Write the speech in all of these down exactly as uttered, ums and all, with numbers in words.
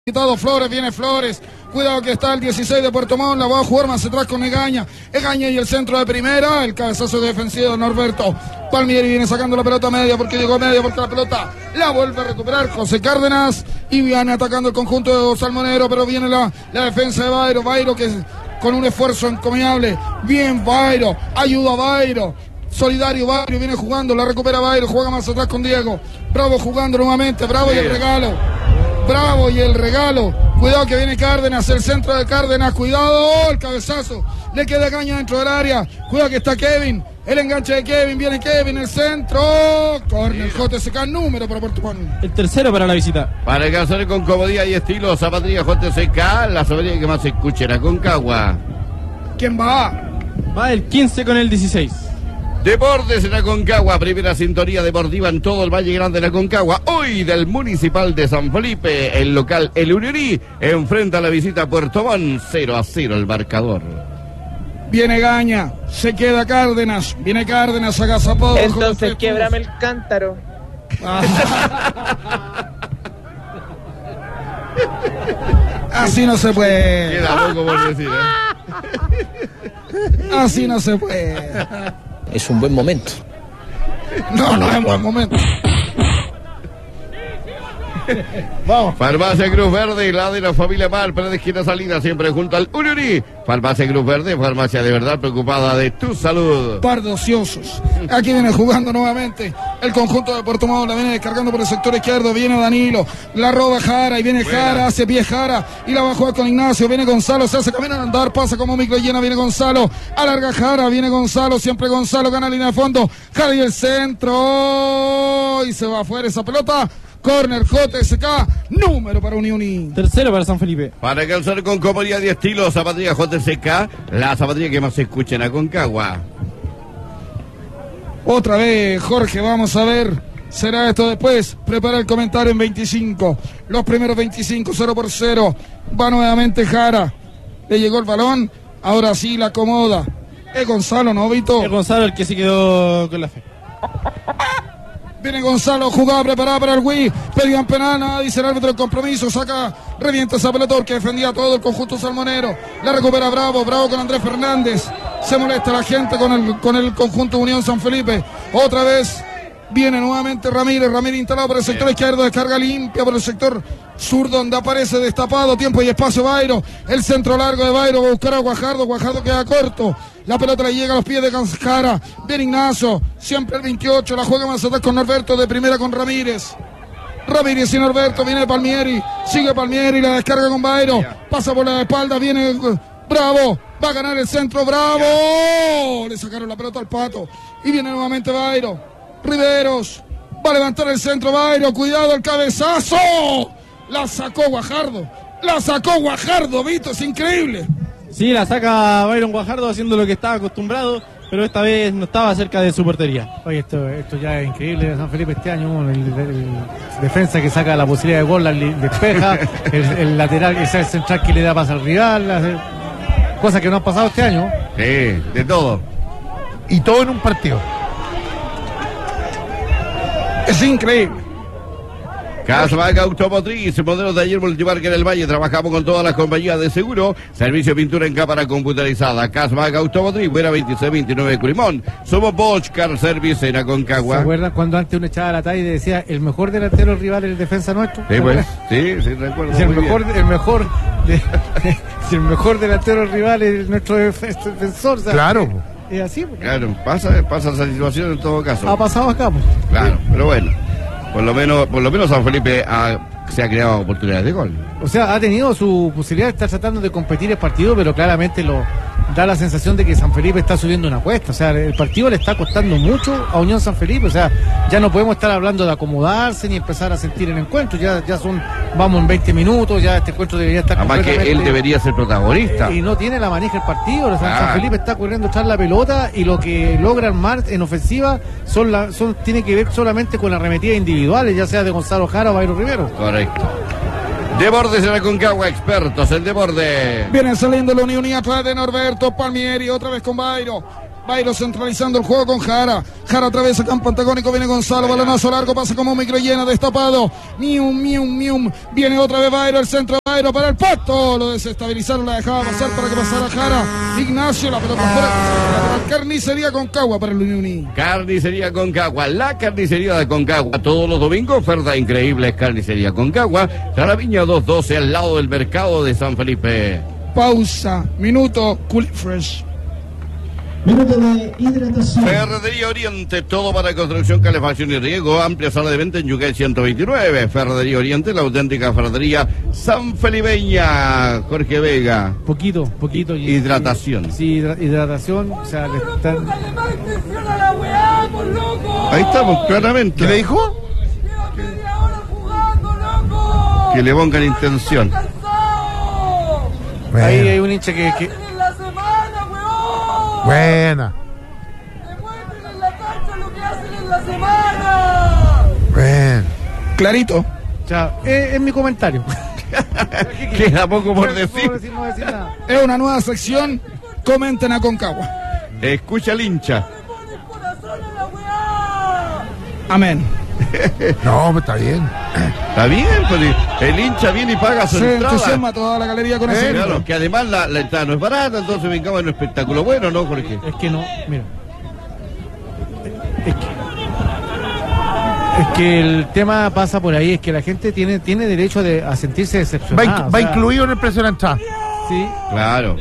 Quitado Flores, viene Flores, cuidado que está el dieciséis de Puerto Montt, la va a jugar más atrás con Egaña, Egaña y el centro de primera, el cabezazo defensivo de Norberto Palmieri viene sacando la pelota media porque llegó media porque la pelota la vuelve a recuperar José Cárdenas y viene atacando el conjunto de Salmonero, pero viene la, la defensa de Bairo, Bairo que con un esfuerzo encomiable, bien Bairo, ayuda a Bairo. Solidario Bairo viene jugando, la recupera Bairo, juega más atrás con Diego, Bravo jugando nuevamente, Bravo y el regalo. Bravo y el regalo, cuidado que viene Cárdenas, el centro de Cárdenas, cuidado, el cabezazo, le queda Caña dentro del área, cuidado que está Kevin, el enganche de Kevin, viene Kevin, el centro, corner, J C K, número para Puerto Montt. El tercero para la visita. Para alcanzar con comodidad y estilo, zapatilla J C K, la zapatilla que más se escucha en Aconcagua. ¿Quién va? Va el quince con el dieciséis. Deportes en Aconcagua, primera sintonía deportiva en todo el Valle Grande de Aconcagua. Hoy del Municipal de San Felipe, el local El Unirí enfrenta a la visita a Puerto Montt, cero a cero el marcador. Viene Gaña, se queda Cárdenas, viene Cárdenas, agazapado. Entonces quiebrame el cántaro. Así no se puede. Queda poco por decir, ¿eh? Así no se puede. Es un buen momento. No, no es un buen momento. Vamos. Farmacia Cruz Verde, la de la familia Mal, para de esquina salida, siempre junto al Unirí. Farmacia Cruz Verde, farmacia de verdad preocupada de tu salud. Par de ociosos. Aquí viene jugando nuevamente el conjunto de Puerto Montt, la viene descargando por el sector izquierdo, viene Danilo, la roba Jara y viene Buena. Jara, hace pie Jara y la va a jugar con Ignacio, viene Gonzalo, se hace camino a andar, pasa como micro llena, viene Gonzalo, alarga Jara, viene Gonzalo, siempre Gonzalo, gana línea de fondo, Jara y el centro y se va afuera esa pelota. Corner J S K, número para Unión. Tercero para San Felipe. Para alcanzar con comodidad y estilo, zapatilla J S K, la zapatilla que más se escucha en Aconcagua. Otra vez, Jorge, vamos a ver. Será esto después. Prepara el comentario en veinticinco. Los primeros veinticinco, cero por cero. Va nuevamente Jara. Le llegó el balón. Ahora sí la acomoda. Es Gonzalo, ¿no, Vito? Es Gonzalo el que se quedó con la fe. Viene Gonzalo, jugada preparada para el Wii. Pedían penal, nada, dice el árbitro del compromiso. Saca, revienta esa pelota que defendía todo el conjunto salmonero. La recupera Bravo, Bravo con Andrés Fernández. Se molesta la gente con el, con el conjunto Unión San Felipe. Otra vez viene nuevamente Ramírez. Ramírez instalado por el sector izquierdo. Descarga limpia por el sector sur donde aparece destapado. Tiempo y espacio Bairo. El centro largo de Bairo va a buscar a Guajardo. Guajardo queda corto. La pelota le llega a los pies de Jara. Viene Ignacio. Siempre el veintiocho. La juega más atrás con Norberto. De primera con Ramírez. Ramírez y Norberto. Viene Palmieri. Sigue Palmieri. La descarga con Bairo. Pasa por la espalda. Viene Bravo. Va a ganar el centro. Bravo. Le sacaron la pelota al Pato. Y viene nuevamente Bairo. Riveros. Va a levantar el centro Bairo. Cuidado el cabezazo. La sacó Guajardo. La sacó Guajardo. Vito. Es increíble. Sí, la saca Byron Guajardo haciendo lo que estaba acostumbrado, pero esta vez no estaba cerca de su portería. Oye, esto, esto ya es increíble de San Felipe este año. El, el, el defensa que saca la posibilidad de gol, la despeja, el, el lateral, que sea el central que le da pase al rival, cosas que no han pasado este año. Sí, de todo. Y todo en un partido. Es increíble. Casvaga Automotriz, modelos de ayer multimarca en el Valle. Trabajamos con todas las compañías de seguro. Servicio de pintura en cámara computarizada. Casvaga Automotriz, Buena veintiséis veintinueve Curimón. Somos Bosch Car Service en Aconcagua. ¿Se acuerdan cuando antes uno echaba la talla y decía el mejor delantero rival es el defensa nuestro? Sí, pues. Sí, sí, recuerdo. Si el, muy mejor, bien. el mejor de, si el mejor delantero rival es nuestro defensor. ¿Sabes? Claro. Es así. Porque Claro, pasa, pasa esa situación en todo caso. ha pasado acá. Pues. Claro, pero bueno. Por lo menos, por lo menos San Felipe ha, se ha creado oportunidades de gol. O sea, ha tenido su posibilidad de estar tratando de competir el partido, pero claramente lo da la sensación de que San Felipe está subiendo una apuesta. O sea, el partido le está costando mucho a Unión San Felipe. O sea, ya no podemos estar hablando de acomodarse ni empezar a sentir el encuentro. Ya, ya son, vamos en veinte minutos, ya este encuentro debería estar Además que él debería ser protagonista. Y no tiene la manija el partido. O sea, Ah. San Felipe está corriendo tras la pelota y lo que logra armar en ofensiva son la, son, tiene que ver solamente con arremetidas individuales, ya sea de Gonzalo Jara o Bayro Rivero. Correcto. Deportes en Aconcagua, expertos en deporte. Viene saliendo la Unión y atrás de Norberto Palmieri. Otra vez con Bairo. Bairo centralizando el juego con Jara. Jara atraviesa campo antagónico, viene Gonzalo, balonazo largo, pasa como microllena, destapado. Mium, mium, mium. Viene otra vez Bairo, el centro de Bairo para el puesto. Lo desestabilizaron, la dejaba pasar para que pasara Jara. Ignacio, la pelota fuera. Carnicería Concagua para el Unión. Carnicería Concagua, la carnicería de Concagua. Todos los domingos, oferta increíble, Carnicería Concagua. Viña dos doce al lado del mercado de San Felipe. Pausa, minuto, Cool Fresh. Minuto de hidratación. Ferretería Oriente, todo para construcción, calefacción y riego. Amplia sala de venta en Yucay ciento veintinueve. Ferretería Oriente, la auténtica ferretería sanfelipeña. Jorge Vega. Poquito, poquito. Y, hidratación. Y, sí, hidratación. O sea, le están... Ahí estamos, claramente. ¿Qué le dijo? Que le pongan intención. Bueno. Ahí hay un hincha que... que... Buena. Demuestren en la cancha lo que hacen en la semana. Bueno. Clarito. O sea, es, es mi comentario. Queda poco por decir. No decir, no decir nada. Es una nueva sección. Comenten a Concagua. Escucha al hincha. Amén. No, pues está bien. Está bien, pues el hincha viene y paga su Se entrada. entusiasma toda la galería con ese. Eh, claro, que además la, la entrada no es barata, entonces vengamos en un espectáculo bueno, ¿no, Jorge? Es que no, mira. Es que, es que el tema pasa por ahí, es que la gente tiene, tiene derecho de, a sentirse decepcionada. Va, in- o va sea, incluido en el precio de la entrada. Sí. Claro.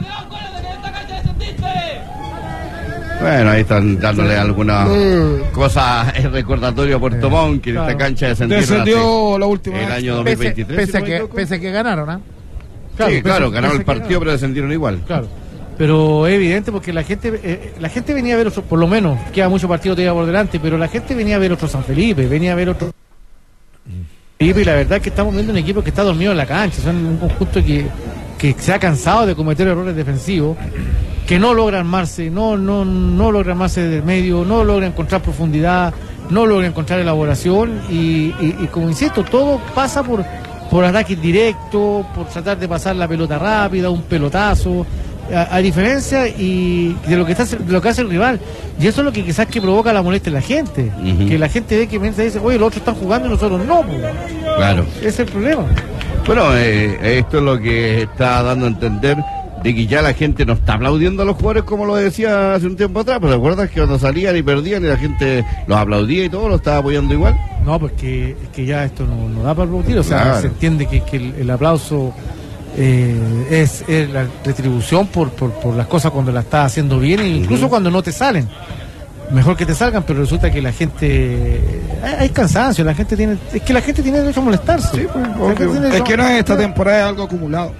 Bueno, ahí están dándole alguna cosa, el recordatorio a Puerto Montt, que en Claro. esta cancha descendieron Descendió la última el vez. año dos mil Pese, veintitrés. pese si a no me que, equivoco. pese a que ganaron, ¿ah? Claro, sí, pese- claro, ganaron pese el que partido, ganaron. pero descendieron igual. Claro. Pero es evidente porque la gente eh, la gente venía a ver otro, por lo menos, queda mucho partido todavía por delante, pero la gente venía a ver otro San Felipe, venía a ver otro Felipe, y la verdad es que estamos viendo un equipo que está dormido en la cancha, son un conjunto que, que se ha cansado de cometer errores defensivos, que no logra armarse, no, no, no logra armarse del medio, no logra encontrar profundidad, no logra encontrar elaboración, y, y, y como insisto, todo pasa por, por ataques directos, por tratar de pasar la pelota rápida, un pelotazo, a, a diferencia y de lo que está de lo que hace el rival, y eso es lo que quizás que provoca la molestia en la gente, Uh-huh. que la gente ve que piensa y dice, oye, los otros están jugando y nosotros no, pues. Claro. Ese es el problema. Bueno, eh, esto es lo que está dando a entender de que ya la gente no está aplaudiendo a los jugadores como lo decía hace un tiempo atrás, pero ¿recuerdas que cuando salían y perdían y la gente los aplaudía y todo, lo estaba apoyando igual? No, porque es que ya esto no, no da para aplaudir, o sea, Claro. se entiende que, que el, el aplauso eh, es, es la retribución por, por, por las cosas cuando las estás haciendo bien, e incluso Ujú. cuando no te salen. Mejor que te salgan, pero resulta que la gente... Hay, hay cansancio, la gente tiene... Es que la gente tiene derecho a molestarse. Sí, pues, La gente obvio. tiene Es derecho que a- no es esta temporada, es algo acumulado.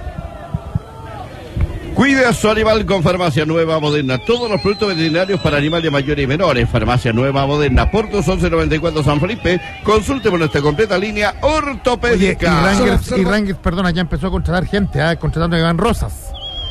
Cuide a su animal con Farmacia Nueva Moderna. Todos los productos veterinarios para animales mayores y menores. Farmacia Nueva Moderna. Portos once noventa y cuatro San Felipe. Consulte por nuestra completa línea Oye, y ortopédica. Rangers, y Rangers, perdona, ya empezó a contratar gente, ¿ah? Contratando a Iván Rosas.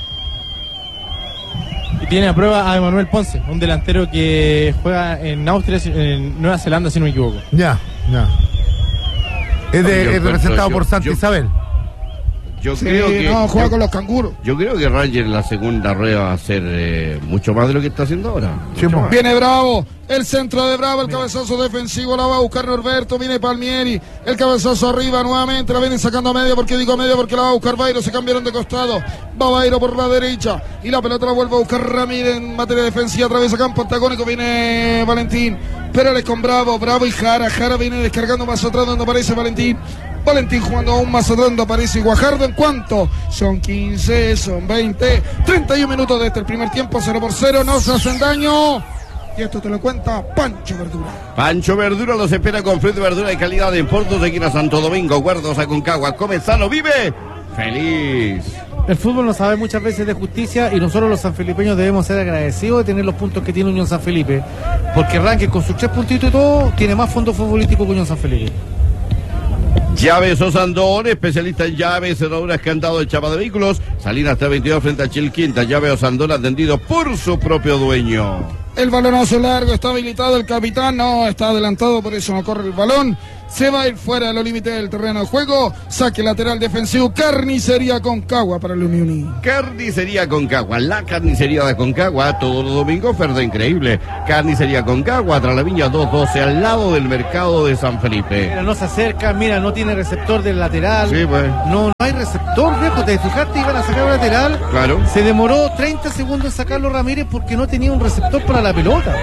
Y tiene a prueba a Emanuel Ponce, un delantero que juega en Austria, en Nueva Zelanda, si no me equivoco. Ya, ya. Es, de, Yo es encuentro, representado yo- por Santa yo- Isabel. Yo Sí, creo que. no, juega yo, con los canguros. yo creo que Rangers en la segunda rueda va a ser eh, mucho más de lo que está haciendo ahora. Sí, Mucho po. más. Viene Bravo, el centro de Bravo, el cabezazo defensivo, la va a buscar Norberto, viene Palmieri, el cabezazo arriba nuevamente, la vienen sacando a medio, porque digo a medio, porque la va a buscar Bairo, se cambiaron de costado, va Bairo por la derecha, y la pelota la vuelve a buscar Ramírez en materia defensiva, atraviesa campo antagónico, viene Valentín, Pérez con Bravo, Bravo y Jara, Jara viene descargando más atrás donde aparece Valentín, Valentín jugando aún más atrás donde aparece Guajardo, ¿en cuánto? Son quince, son veinte, treinta y un minutos desde el primer tiempo, cero por cero, no se hacen daño. Y esto te lo cuenta Pancho Verdura. Pancho Verdura los espera con fruta y verdura de calidad en Portos de Quina Santo Domingo, Guardos Aconcagua. Come sano, vive feliz. El fútbol no sabe muchas veces de justicia y nosotros los sanfelipeños debemos ser agradecidos de tener los puntos que tiene Unión San Felipe, porque Ranque con sus tres puntitos y todo tiene más fondo futbolístico que Unión San Felipe. Llaves Osandón, especialista en llaves, cerraduras, candado de chapa de vehículos. Salinas hasta veintidós frente a Chilquinta. Llave Osandón atendido por su propio dueño. El balonazo largo, está habilitado el capitán, no, está adelantado, por eso no corre el balón. Se va a ir fuera de los límites del terreno de juego. Saque lateral defensivo. Carnicería Concagua para el Unión. Carnicería Concagua. La carnicería de Concagua. Todos los domingos, oferta increíble. Carnicería Concagua. Tras la Viña doscientos doce. Al lado del mercado de San Felipe. Mira, no se acerca. Mira, no tiene receptor del lateral. Sí, pues. No, no hay receptor, viejo. Te fijaste, iban a sacar un lateral. Claro. Se demoró treinta segundos en sacarlo Ramírez porque no tenía un receptor para la pelota.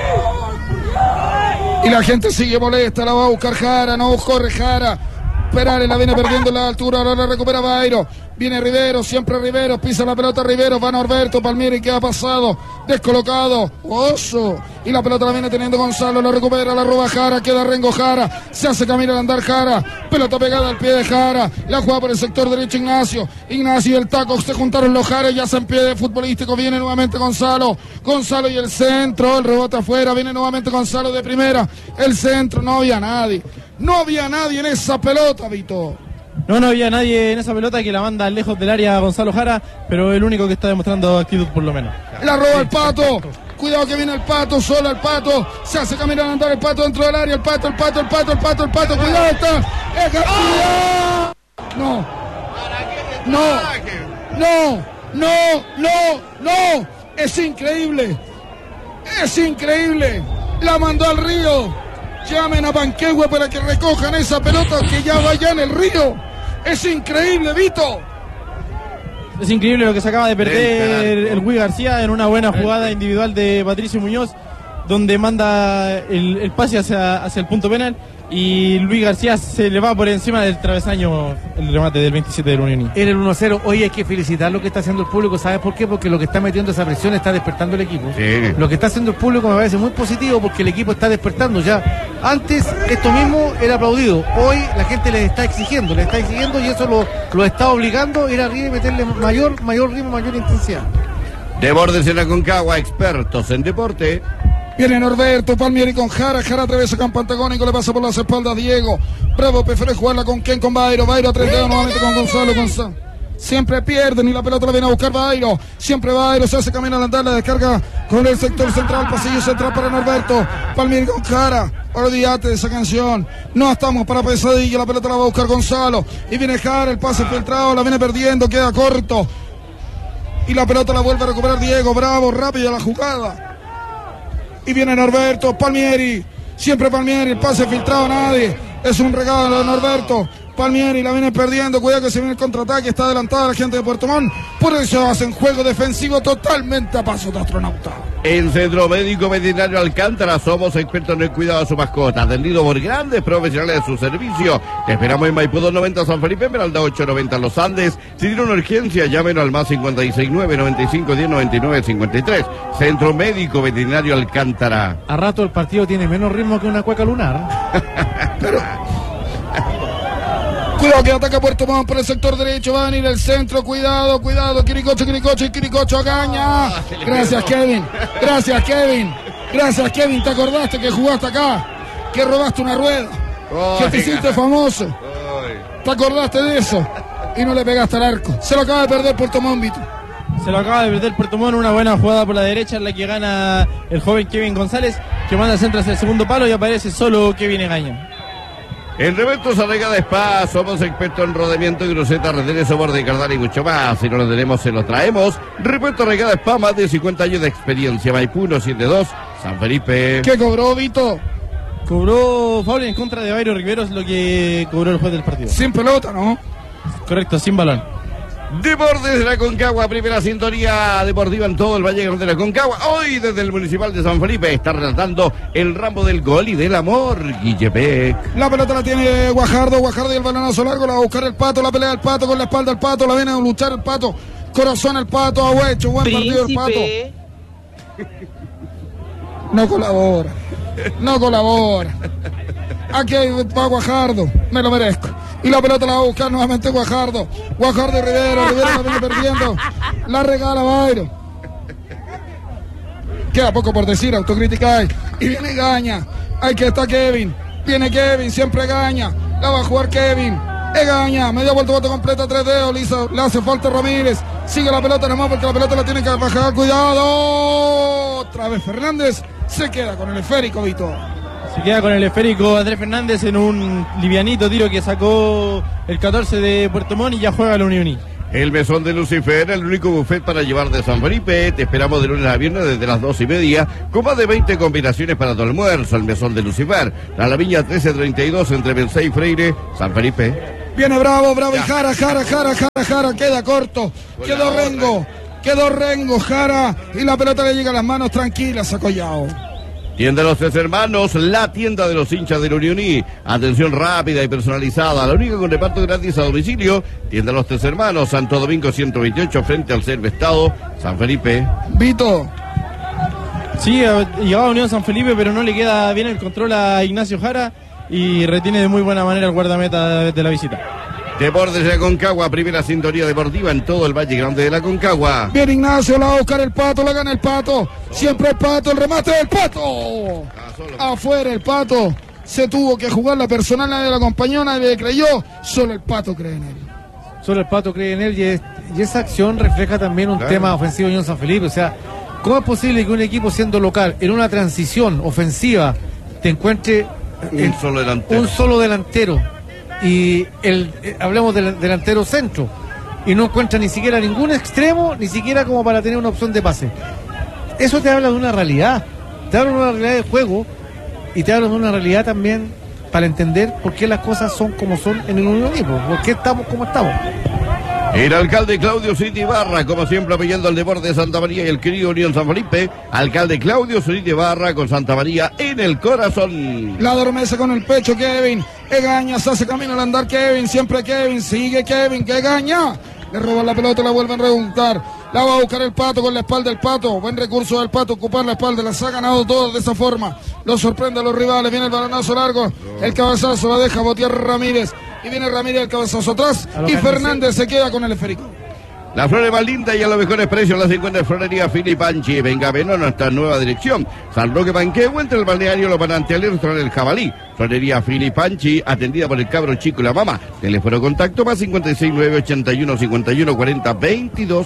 Y la gente sigue molesta, la va a buscar Jara, no corre Jara. Perales la viene perdiendo en la altura, ahora la recupera Bairo. Viene Rivero, siempre Rivero, pisa la pelota Rivero, va Norberto, Palmieri que ha pasado, descolocado, oso. Y la pelota la viene teniendo Gonzalo, la recupera, la roba Jara, queda Rengo Jara, se hace camino al andar Jara, pelota pegada al pie de Jara, la juega por el sector derecho Ignacio, Ignacio y el taco, se juntaron los Jara, ya se en pie de futbolístico, viene nuevamente Gonzalo, Gonzalo y el centro, el rebote afuera, viene nuevamente Gonzalo de primera, el centro, no había nadie. No había nadie en esa pelota, Vito. No, no había nadie en esa pelota que la manda lejos del área Gonzalo Jara, pero el único que está demostrando actitud por lo menos. La roba el Pato. Cuidado que viene el Pato, solo el Pato. Se hace caminar a andar el Pato dentro del área. El Pato, el Pato, el Pato, el Pato, el Pato. Cuidado, está. ¡Es García! No. No. No. No. No. No. Es increíble. Es increíble. La mandó al río. Llamen a Panquehue para que recojan esa pelota que ya vaya en el río. Es increíble, Vito. Es increíble lo que se acaba de perder el Gui García en una buena jugada individual de Patricio Muñoz, donde manda el, el pase hacia, hacia el punto penal y Luis García se le va por encima del travesaño el remate del veintisiete del Unión. En el uno a cero, hoy hay que felicitar lo que está haciendo el público, ¿sabes por qué? Porque lo que está metiendo esa presión está despertando el equipo. Sí. Lo que está haciendo el público me parece muy positivo porque el equipo está despertando ya. Antes esto mismo era aplaudido, hoy la gente les está exigiendo, les está exigiendo y eso lo, lo está obligando a ir arriba y meterle mayor, mayor ritmo, mayor intensidad. De Bordes en la Concagua, expertos en deporte. Viene Norberto, Palmieri con Jara, Jara atraviesa campo antagónico, le pasa por las espaldas a Diego. Bravo prefiere jugarla con Ken, con Bairo, Bairo a tres dedos nuevamente con Gonzalo, Gonzalo. Siempre pierden y la pelota la viene a buscar Bairo. Siempre Bairo se hace camino al andar, la descarga con el sector central, pasillo central para Norberto. Palmieri con Jara. Olvídate de esa canción. No estamos para pesadilla, la pelota la va a buscar Gonzalo. Y viene Jara, el pase filtrado, la viene perdiendo, queda corto. Y la pelota la vuelve a recuperar Diego, bravo, rápida la jugada. Y viene Norberto, Palmieri, siempre Palmieri, el pase filtrado a nadie, es un regalo de Norberto, Palmieri la viene perdiendo, cuidado que se viene el contraataque, está adelantada la gente de Puerto Montt, por eso hacen juego defensivo totalmente a paso de astronauta. En Centro Médico Veterinario Alcántara somos expertos en el cuidado de su mascota, atendido por grandes profesionales de su servicio. Te esperamos en Maipú doscientos noventa San Felipe, Esmeralda ochocientos noventa Los Andes. Si tiene una urgencia, llámenos al más cincuenta y seis nueve, noventa y cinco, diez, noventa y nueve, cincuenta y tres. Centro Médico Veterinario Alcántara. A rato el partido tiene menos ritmo que una cueca lunar. Pero... Cuidado que ataca Puerto Montt por el sector derecho, va a venir el centro, cuidado, cuidado, Quiricocho, Quiricocho y Quiricocho agaña. Gracias Kevin, gracias Kevin, gracias Kevin, te acordaste que jugaste acá, que robaste una rueda, que te hiciste famoso, te acordaste de eso y no le pegaste al arco. Se lo acaba de perder Puerto Montt, Vito. Se lo acaba de perder Puerto Montt, una buena jugada por la derecha en la que gana el joven Kevin González, que manda el centro hacia el segundo palo y aparece solo Kevin Egaña. En Reventos Arregada Spa somos expertos en rodamiento, groseta, retenes, soporte, cardán y mucho más. Si no lo tenemos, se lo traemos. Reventos Arregada Spa, más de cincuenta años de experiencia. Maipú uno siete dos, San Felipe. ¿Qué cobró, Vito? Cobró foul en contra de Bairo Rivero, es lo que cobró el juez del partido. Sin pelota, ¿no? Correcto, sin balón. Deportes de la Concagua, primera sintonía deportiva en todo el Valle de la Concagua. Hoy desde el Municipal de San Felipe está relatando el ramo del gol y del amor, Guillepec. La pelota la tiene Guajardo, Guajardo y el balonazo largo, la va a buscar el Pato, la pelea el Pato con la espalda el Pato, la viene a luchar el Pato, corazón el Pato, Ahuecho, buen partido el Pato. No colabora, no colabora. Aquí va Guajardo, me lo merezco. Y la pelota la va a buscar nuevamente Guajardo. Guajardo y Rivero, Rivero la viene perdiendo. La regala Bairo. Queda poco por decir, autocrítica hay. Y viene Gaña. Ahí que está Kevin. Viene Kevin, siempre Gaña. La va a jugar Kevin. Egaña, media vuelta, vuelta completa, tres dedos. Le, hizo, le hace falta Ramírez. Sigue la pelota nomás porque la pelota la tiene que bajar. Cuidado. Otra vez Fernández se queda con el esférico, Vito. Se queda con el esférico Andrés Fernández en un livianito tiro que sacó el catorce de Puerto Montt y ya juega la Unión. El mesón de Lucifer, el único buffet para llevar de San Felipe. Te esperamos de lunes a viernes desde las dos y media, con más de veinte combinaciones para tu almuerzo. El mesón de Lucifer, la Laviña trece treinta y dos entre Belcé y Freire, San Felipe. Viene Bravo, Bravo y Jara, Jara, Jara, Jara, Jara, queda corto, quedó Rengo, quedó Rengo, Jara, y la pelota le llega a las manos tranquilas a Collao. Tienda Los Tres Hermanos, la tienda de los hinchas del Unión. Atención rápida y personalizada, la única con reparto gratis a domicilio. Tienda Los Tres Hermanos, Santo Domingo ciento veintiocho, frente al Cervestado, San Felipe. Vito. Sí, llegaba a Unión San Felipe, pero no le queda bien el control a Ignacio Jara y retiene de muy buena manera el guardameta de la visita. Deportes de la Concagua, primera sintonía deportiva en todo el Valle Grande de la Concagua. Bien Ignacio, la va a buscar el Pato, la gana el Pato. Siempre el Pato, el remate del Pato. Afuera el Pato. Se tuvo que jugar la personal, nadie la acompañó, nadie le creyó. Solo el Pato cree en él. Solo el Pato cree en él y, es, y esa acción refleja también un claro. tema ofensivo de Unión San Felipe. O sea, ¿cómo es posible que un equipo siendo local, en una transición ofensiva, te encuentre un, en, solo, delantero. un solo delantero? Y el eh, hablemos del delantero centro y no encuentra ni siquiera ningún extremo, ni siquiera como para tener una opción de pase. Eso te habla de una realidad, te habla de una realidad de juego y te habla de una realidad también para entender por qué las cosas son como son en el unionismo, por qué estamos como estamos. El alcalde Claudio Zurita Ibarra, como siempre apoyando al deporte de Santa María y el querido Unión San Felipe. Alcalde Claudio Zurita Ibarra con Santa María en el corazón. La adormece con el pecho Kevin. Egaña, se hace camino al andar Kevin. Siempre Kevin, sigue Kevin, que Egaña. Le roban la pelota y la vuelven a redundar. La va a buscar el Pato con la espalda del Pato. Buen recurso del Pato, ocupar la espalda. Las ha ganado todos de esa forma. Lo sorprende a los rivales. Viene el balonazo largo. El cabezazo la deja botear Ramírez. Y viene Ramírez el cabezazo atrás. Y Fernández se queda con el esférico. La flores más linda y a los mejores precios las encuentra en Florería Filipanchi. Venga, ven a nuestra nueva dirección. San Roque Panquehue, entre el balneario Los Manantiales, el restaurante El Jabalí. Florería Filipanchi, atendida por el cabro chico y la mamá. Teléfono de contacto más cincuenta y seis nueve ochenta y uno cincuenta y uno cuarenta veintidós.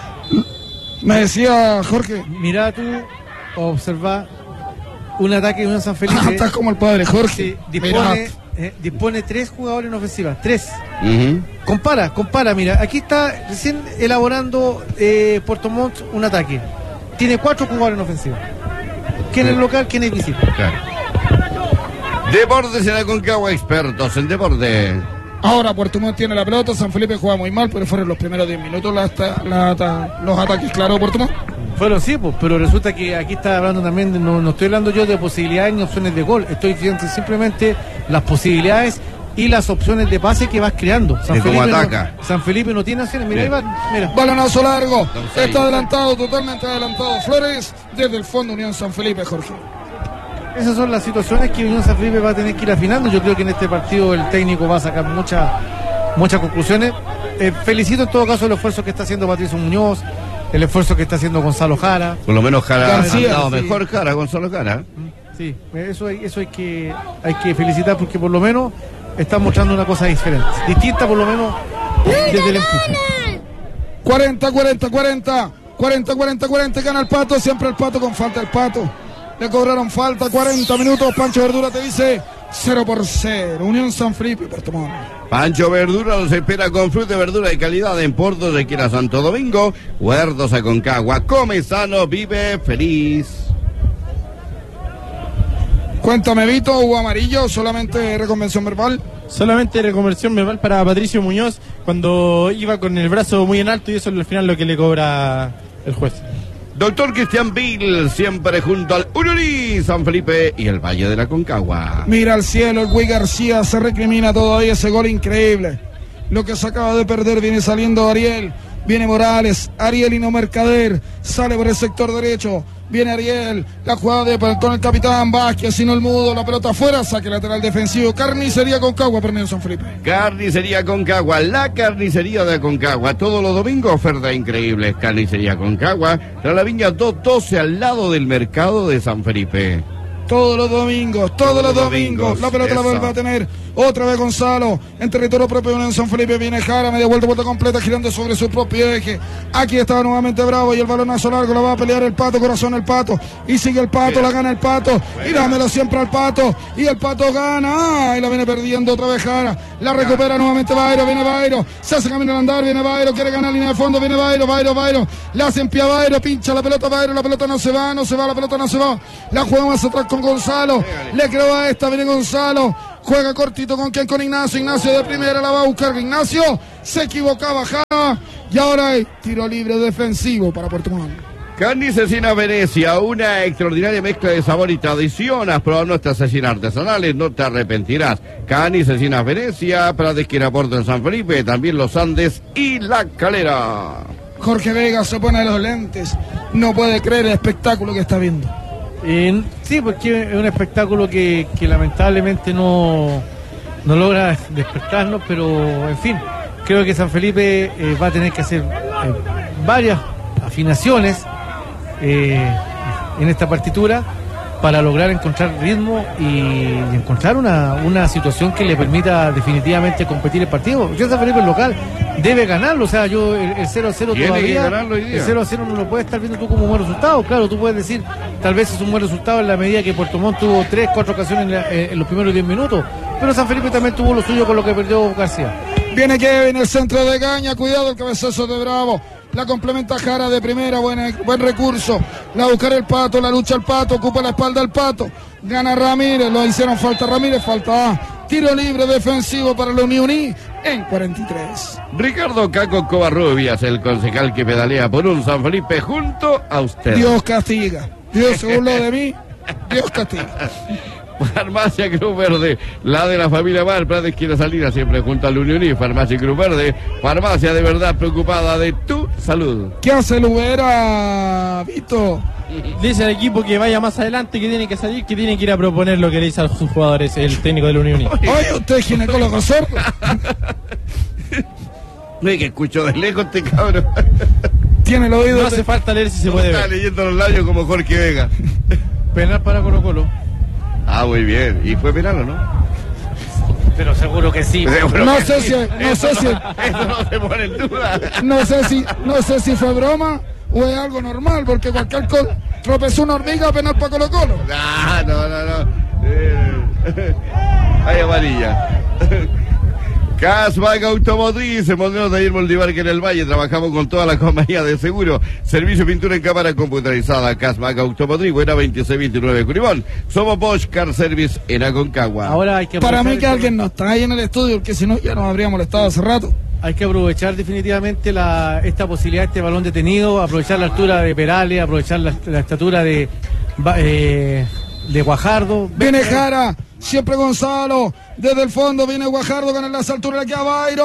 Me decía Jorge. Mira tú, observa un ataque de Unión San Felipe. Ah, estás como el padre Jorge. Sí, dispone, eh, dispone tres jugadores en ofensiva. Tres. Uh-huh. Compara, compara, mira, aquí está recién elaborando eh, Puerto Montt un ataque. Tiene cuatro jugadores en ofensiva. ¿Quién sí. es local, quién es visita? Claro. Deportes en la Concagua, expertos en deporte. Ahora Puerto Montt tiene la pelota, San Felipe juega muy mal, pero fueron los primeros diez minutos la, la, la, los ataques claros Puerto Montt. Fueron sí, pues, pero resulta que aquí está hablando también, de, no, no estoy hablando yo de posibilidades ni opciones de gol, estoy diciendo simplemente las posibilidades y las opciones de pase que vas creando. San, Felipe ataca. No, San Felipe no tiene acciones, mira, ahí va, mira. Balonazo largo, está adelantado, totalmente adelantado Flores, desde el fondo Unión San Felipe, Jorge. Esas son las situaciones que Unión San Felipe va a tener que ir afinando. Yo creo que en este partido el técnico va a sacar muchas muchas conclusiones. Eh, felicito en todo caso el esfuerzo que está haciendo Patricio Muñoz, el esfuerzo que está haciendo Gonzalo Jara. Por lo menos Jara García, ha andado sí. mejor Jara, Gonzalo Jara. Sí, eso hay, eso hay que hay que felicitar porque por lo menos están mostrando una cosa diferente, distinta por lo menos desde el empuje. cuarenta, cuarenta, cuarenta, cuarenta, cuarenta, cuarenta, gana el Pato, siempre el Pato con falta el Pato. Le cobraron falta, cuarenta minutos, Pancho Verdura te dice cero por cero, Unión San Felipe, Puerto Montt. Pancho Verdura los espera con fruta y verdura de calidad en Porto de Quiera Santo Domingo, Huertos Aconcagua, come sano, vive feliz. Cuéntame Vito, ¿hubo amarillo solamente reconvención verbal? Solamente reconversión verbal para Patricio Muñoz cuando iba con el brazo muy en alto y eso es al final lo que le cobra el juez. Doctor Cristian Bill, siempre junto al Ururí, San Felipe y el Valle de la Concagua. Mira al cielo, el Güey García se recrimina todavía ese gol increíble. Lo que se acaba de perder, viene saliendo Ariel, viene Morales, Ariel y no Mercader, sale por el sector derecho, viene Ariel, la jugada de, con el capitán Vázquez, sino el mudo, la pelota afuera, saque lateral defensivo, Carnicería Concagua, perdido San Felipe. Carnicería Concagua, la carnicería de Concagua, todos los domingos ofertas increíbles, Carnicería Concagua, tras la Viña doscientos doce al lado del mercado de San Felipe. Todos los domingos, todos, todos los domingos, domingos. La pelota Eso. La vuelve a tener otra vez Gonzalo. En territorio propio de Unión San Felipe viene Jara, media vuelta, vuelta completa, girando sobre su propio eje. Aquí está nuevamente Bravo y el balonazo largo, la va a pelear el Pato, corazón el Pato. Y sigue el Pato, Bien. La gana el Pato. Bueno. Y dámelo siempre al Pato. Y el Pato gana. Ah, y la viene perdiendo otra vez Jara. La recupera ya. Nuevamente Bairo, viene Bairo. Se hace camino al andar, viene Bairo, quiere ganar línea de fondo, viene Bairo, Bairo, Bairo. Le hacen pie a Bairo, pincha la pelota Bairo, la pelota no se va, no se va, la pelota no se va. La juega más atrás con Gonzalo. Le creo a esta, viene Gonzalo. Juega cortito con quien, con Ignacio. Ignacio de primera la va a buscar. Ignacio se equivocaba Jara. Y ahora hay tiro libre defensivo para Puerto Montt. Carne y Cecina Venecia, una extraordinaria mezcla de sabor y tradición. Has probado nuestras cecinas artesanales, no te arrepentirás. Carne y Cecina Venecia, para de esquina Puerto en San Felipe, también Los Andes y La Calera. Jorge Vega se pone los lentes. No puede creer el espectáculo que está viendo. Eh, sí, porque es un espectáculo que, que lamentablemente no, no logra despertarnos, pero en fin, creo que San Felipe eh, va a tener que hacer eh, varias afinaciones eh, en esta partitura para lograr encontrar ritmo y, y encontrar una, una situación que le permita definitivamente competir el partido. Yo San Felipe, el local, debe ganarlo. O sea, yo el, el cero a cero todavía, el cero a cero no lo puedes estar viendo tú como un buen resultado. Claro, tú puedes decir, tal vez es un buen resultado en la medida que Puerto Montt tuvo tres, cuatro ocasiones en, la, en los primeros diez minutos, pero San Felipe también tuvo lo suyo con lo que perdió García. Viene Kevin, el centro de Gaña, cuidado el cabezazo de Bravo. La complementa Jara de primera, buena, buen recurso. La buscar el Pato, la lucha el Pato, ocupa la espalda el Pato. Gana Ramírez, lo hicieron falta Ramírez, falta A. Tiro libre defensivo para la Unión en cuarenta y tres. Ricardo Caco Covarrubias, el concejal que pedalea por un San Felipe junto a usted. Dios castiga. Dios se burló de mí, Dios castiga. Farmacia Cruz Verde, la de la familia Mar, Prades quiere salir siempre junto a la Unión y Farmacia Cruz Verde, farmacia de verdad preocupada de tu salud. ¿Qué hace Lubera, Vito? Dice al equipo que vaya más adelante, que tiene que salir, que tiene que ir a proponer lo que le dice a sus jugadores el técnico de la Unión. Oye, usted es ginecólogo sordo. Ve que escucho de lejos este cabrón. Tiene el oído. No hace falta leer si se puede ver. Está leyendo los labios como Jorge Vega. Penal para Colo Colo. Ah, muy bien. ¿Y fue penal o no? Pero seguro que sí. Seguro no que sé sí. si, no eso sé si, no, eso no se pone en duda. No sé si, no sé si fue broma o es algo normal, porque cualquier cosa tropezó una hormiga, penal para Colo Colo. No, no, no, no. Eh, hay amarilla. Casbag Automotriz, en Modelos de ayer Bolívar que en el Valle, trabajamos con toda la compañía de seguro, servicio pintura en cámara computarizada. Casbag Automotriz, buena veintiséis veintinueve Curimón. Somos Bosch Car Service en Aconcagua. Ahora hay que para mí que alguien nos trae en el estudio, porque si no ya nos habría molestado hace rato. Hay que aprovechar definitivamente la, esta posibilidad, este balón detenido, aprovechar la altura de Perales, aprovechar la, la estatura de eh, de Guajardo. Viene Jara, siempre Gonzalo, desde el fondo viene Guajardo con las alturas, le queda Bairo.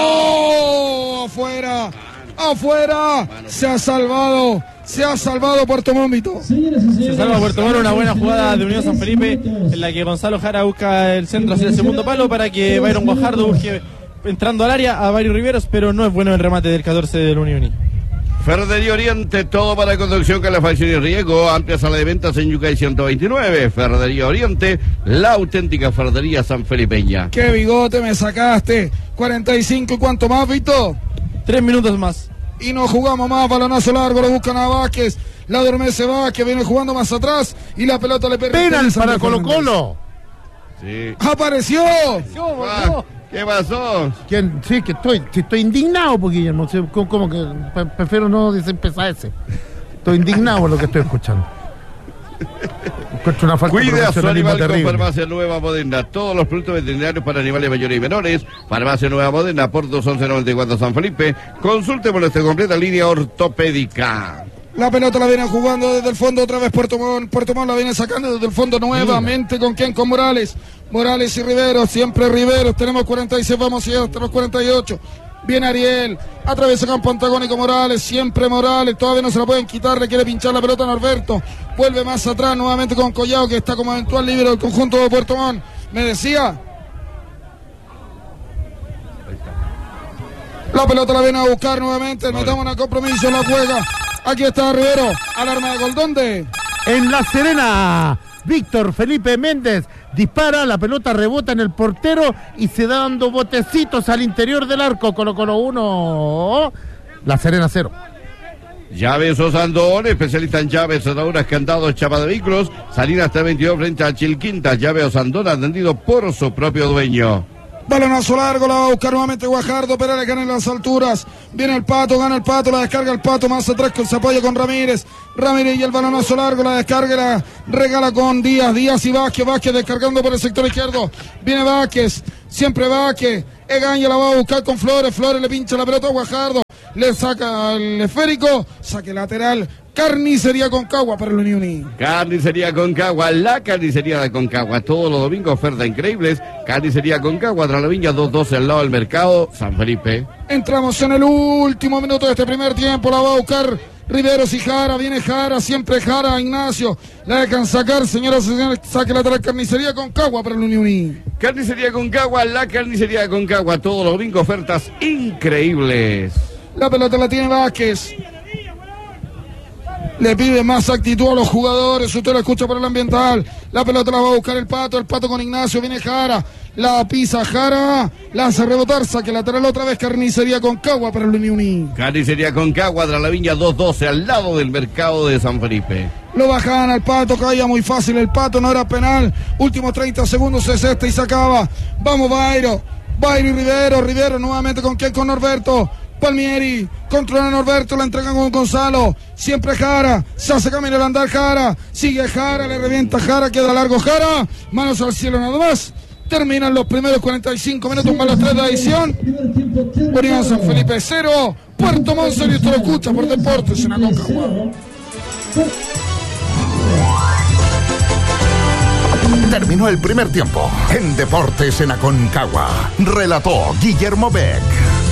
¡Oh! Afuera, afuera, se ha salvado, se ha salvado Puerto Montt. Se salva Puerto Montt, una buena jugada de Unión San Felipe, en la que Gonzalo Jara busca el centro hacia el segundo palo para que Byron Guajardo busque entrando al área a Mario Riveros, pero no es bueno el remate del catorce del Unión. Ferretería Oriente, todo para construcción, calefacción y riego. Amplia sala de ventas en Yucay ciento veintinueve. Ferretería Oriente, la auténtica ferretería sanfelipeña. ¡Qué bigote me sacaste! cuarenta y cinco, ¿y cuánto más, Vito? Tres minutos más. Y no jugamos más, balonazo largo, lo buscan a Vázquez. La adormece Vázquez, viene jugando más atrás y la pelota le permite. ¡Penal para Colo Colo! Sí. ¡Apareció! Ah, ¿qué pasó? ¿Quién? Sí, que estoy, que estoy indignado, porque Guillermo, como, como que prefiero no desempezar ese. Estoy indignado por lo que estoy escuchando. Encuentro una falta de Cuide a su profesionalismo animal terrible. con Farmacia Nueva Moderna. Todos los productos veterinarios para animales mayores y menores. Farmacia Nueva Moderna, por dos once noventa y cuatro San Felipe. Consulte por nuestra completa línea ortopédica. La pelota la viene jugando desde el fondo otra vez Puerto Montt. Puerto Montt la viene sacando desde el fondo nuevamente. ¿Con quién? Con Morales. Morales y Riveros, siempre Riveros. Tenemos cuarenta y seis, vamos a hasta los cuarenta y ocho. Viene Ariel, atraviesa campo antagónico Morales, siempre Morales, todavía no se la pueden quitar, le quiere pinchar la pelota a Norberto. Vuelve más atrás nuevamente con Collado, que está como eventual líder del conjunto de Puerto Montt. Me decía. La pelota la viene a buscar nuevamente, metamos en compromiso, la juega. Aquí está Rivero, alarma de gol, ¿dónde? En La Serena, Víctor Felipe Méndez dispara, la pelota rebota en el portero y se da dando botecitos al interior del arco. Colo Colo uno, La Serena cero. Llaves Osandón, especialista en llaves, cerraduras, candados, chapa de vehículos. Salinas T veintidós frente a Chilquintas. Llave Osandón atendido por su propio dueño. Balonazo largo, la va a buscar nuevamente Guajardo, pero le gana en las alturas. Viene el Pato, gana el Pato, la descarga el Pato, más atrás que se apoya con Ramírez. Ramírez y el balonazo largo, la descarga, la regala con Díaz. Díaz y Vázquez, Vázquez descargando por el sector izquierdo. Viene Vázquez, siempre Vázquez. Egaña la va a buscar con Flores, Flores le pincha la pelota a Guajardo. Le saca el esférico, saque lateral. Carnicería Concagua para el Unión. Carnicería Concagua, la carnicería de Concagua. Todos los domingos ofertas increíbles. Carnicería Concagua, tras la viña dos doce al lado del mercado San Felipe. Entramos en el último minuto de este primer tiempo. La va a buscar Riveros y Jara. Viene Jara, siempre Jara, Ignacio. La dejan sacar, señoras y señores. Saque lateral Carnicería Concagua para el Unión. Carnicería Concagua, la carnicería de Concagua. Todos los domingos ofertas increíbles. La pelota la tiene Vázquez. Le pide más actitud a los jugadores. Usted lo escucha por el ambiental. La pelota la va a buscar el Pato. El Pato con Ignacio. Viene Jara. La pisa Jara. La hace rebotar. Saque lateral otra vez. Carnicería Concagua para el Unión. Carnicería Concagua, tras la viña dos doce al lado del mercado de San Felipe. Lo bajaban al Pato. Caía muy fácil el Pato. No era penal. Últimos treinta segundos es este y se acaba. Vamos Bairo. Bairo y Rivero. Rivero nuevamente con quién, con Norberto. Palmieri, controla a Norberto, la entregan con Gonzalo, siempre Jara, se hace camino al andar Jara, sigue Jara, le revienta Jara, queda largo Jara, manos al cielo nada más, terminan los primeros cuarenta y cinco minutos más los tres de adición, Unión San Felipe cero, Puerto Montt, y usted lo escucha por Deportes en Aconcagua. Terminó el primer tiempo en Deportes en Aconcagua, relató Guillermo Beck.